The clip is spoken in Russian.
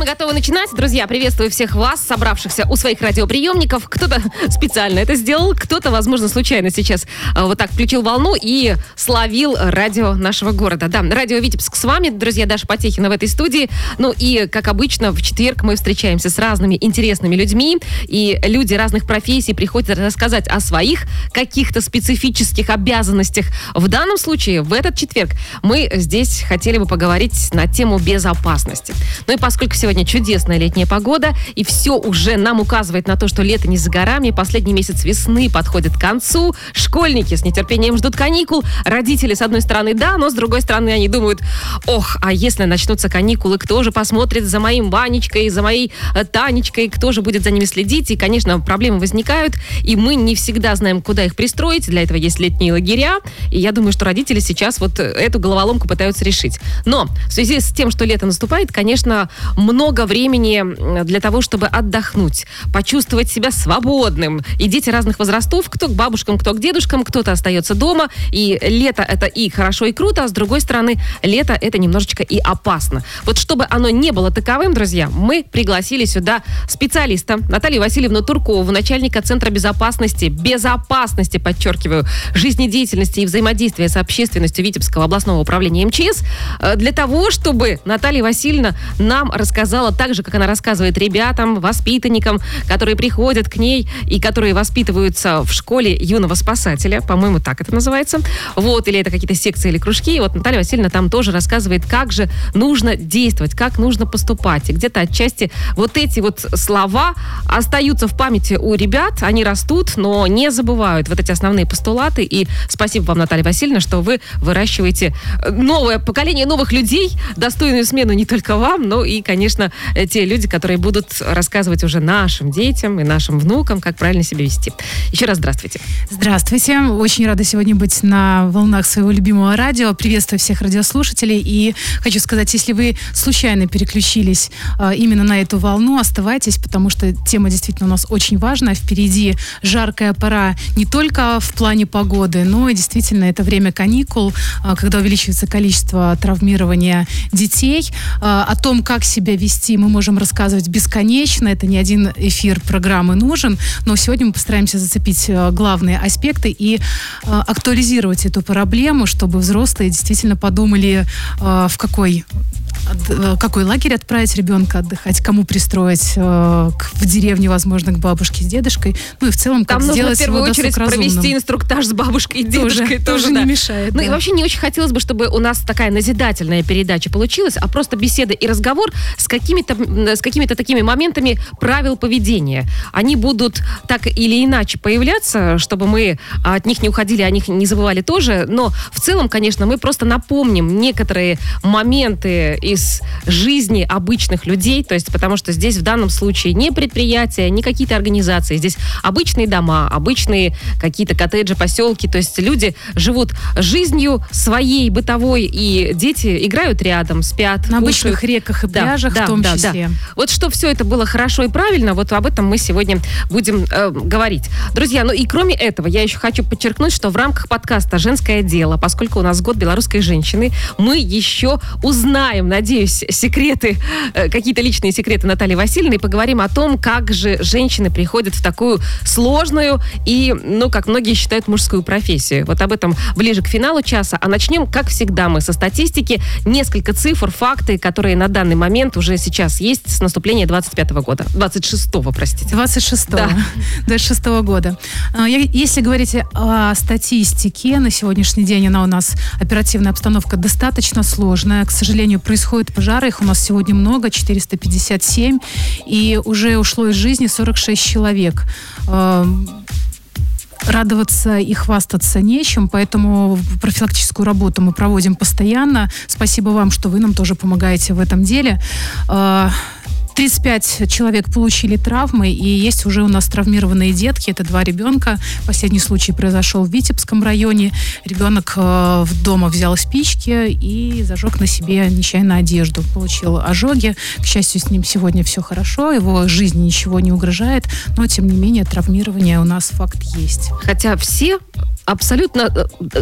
мы готовы начинать. Друзья, приветствую всех вас, собравшихся у своих радиоприемников. Кто-то специально это сделал, кто-то, возможно, случайно сейчас вот так включил волну и словил радио нашего города. Да, радио Витебск с вами, друзья, Даша Потехина в этой студии. Ну и, как обычно, в четверг мы встречаемся с разными интересными людьми, и люди разных профессий приходят рассказать о своих каких-то специфических обязанностях. В данном случае, в этот четверг, мы здесь хотели бы поговорить на тему безопасности. Ну и поскольку сегодня чудесная летняя погода, и все уже нам указывает на то, что лето не за горами, последний месяц весны подходит к концу, школьники с нетерпением ждут каникул, родители, с одной стороны, да, но с другой стороны, они думают: ох, а если начнутся каникулы, кто же посмотрит за моим Ванечкой, за моей Танечкой, кто же будет за ними следить? И, конечно, проблемы возникают, и мы не всегда знаем, куда их пристроить. Для этого есть летние лагеря, и я думаю, что родители сейчас вот эту головоломку пытаются решить. Но в связи с тем, что лето наступает, конечно, много времени для того, чтобы отдохнуть, почувствовать себя свободным. И дети разных возрастов, кто к бабушкам, кто к дедушкам, кто-то остается дома. И лето — это и хорошо, и круто, а с другой стороны, лето — это немножечко и опасно. Вот чтобы оно не было таковым, друзья, мы пригласили сюда специалиста Наталью Васильевну Туркову, начальника Центра безопасности, подчеркиваю, жизнедеятельности и взаимодействия с общественностью Витебского областного управления МЧС, для того, чтобы Наталья Васильевна нам рассказала так же, как она рассказывает ребятам, воспитанникам, которые приходят к ней и которые воспитываются в школе юного спасателя, по-моему, так это называется, вот, или это какие-то секции или кружки, и вот Наталья Васильевна там тоже рассказывает, как же нужно действовать, как нужно поступать, и где-то отчасти вот эти вот слова остаются в памяти у ребят, они растут, но не забывают вот эти основные постулаты, и спасибо вам, Наталья Васильевна, что вы выращиваете новое поколение новых людей, достойную смену не только вам, но и, конечно, те люди, которые будут рассказывать уже нашим детям и нашим внукам, как правильно себя вести. Еще раз здравствуйте. Здравствуйте. Очень рада сегодня быть на волнах своего любимого радио. Приветствую всех радиослушателей. И хочу сказать, если вы случайно переключились именно на эту волну, оставайтесь, потому что тема действительно у нас очень важная. Впереди жаркая пора не только в плане погоды, но и действительно это время каникул, когда увеличивается количество травмирования детей. О том, как себя вести, мы можем рассказывать бесконечно. Это не один эфир программы нужен, но сегодня мы постараемся зацепить главные аспекты и актуализировать эту проблему, чтобы взрослые действительно подумали, в какой лагерь отправить ребенка отдыхать, кому пристроить в деревне, возможно, к бабушке с дедушкой. Ну и в целом, как там сделать его досуг разумным. Там нужно в первую очередь провести инструктаж с бабушкой и дедушкой. Тоже да. не мешает. Ну да. И вообще не очень хотелось бы, чтобы у нас такая назидательная передача получилась, а просто беседа и разговор с какими-то такими моментами правил поведения. Они будут так или иначе появляться, чтобы мы от них не уходили, о них не забывали тоже. Но в целом, конечно, мы просто напомним некоторые моменты из жизни обычных людей, то есть потому что здесь в данном случае не предприятия, не какие-то организации, здесь обычные дома, обычные какие-то коттеджи, поселки, то есть люди живут жизнью своей бытовой, и дети играют рядом, спят, на кушают. обычных реках и пляжах в том числе. Да. Вот что все это было хорошо и правильно, вот об этом мы сегодня будем говорить. Друзья, ну и кроме этого, я еще хочу подчеркнуть, что в рамках подкаста «Женское дело», поскольку у нас год белорусской женщины, мы еще узнаем, надеюсь, секреты, какие-то личные секреты Натальи Васильевны, и поговорим о том, как же женщины приходят в такую сложную и, ну, как многие считают, мужскую профессию. Вот об этом ближе к финалу часа. А начнем, как всегда, мы со статистики. Несколько цифр, факты, которые на данный момент уже сейчас есть с наступления 25-го года. 26-го, простите. 26-го. Да. 26-го года. Если говорить о статистике, на сегодняшний день она у нас, оперативная обстановка, достаточно сложная. К сожалению, происходят пожары, их у нас сегодня много, 457, и уже ушло из жизни 46 человек. Радоваться и хвастаться нечем, поэтому профилактическую работу мы проводим постоянно. Спасибо вам, что вы нам тоже помогаете в этом деле. 35 человек получили травмы, и есть уже у нас травмированные детки. Это 2 ребенка. Последний случай произошел в Витебском районе. Ребенок дома взял спички и зажег на себе нечаянно одежду. Получил ожоги. К счастью, с ним сегодня все хорошо. Его жизни ничего не угрожает. Но, тем не менее, травмирование у нас факт есть. Хотя все абсолютно